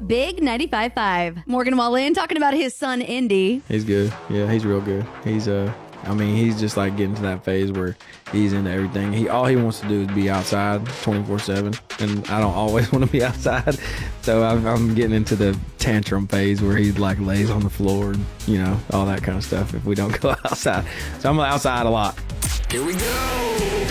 Big 95.5. Morgan Wallen talking about his son, Indy. He's good. Yeah, he's real good. He's he's just like getting to that phase where he's into everything. All he wants to do is be outside 24/7, and I don't always want to be outside. So I'm getting into the tantrum phase where he like lays on the floor and all that kind of stuff if we don't go outside. So I'm outside a lot. Here we go.